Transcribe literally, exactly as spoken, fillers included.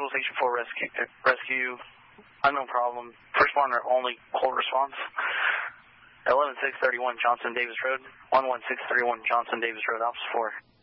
Civilization four rescue, rescue, unknown problem, first responder only, call response. eleven six thirty-one Johnson Davis Road, one one six thirty-one Johnson Davis Road, Ops four.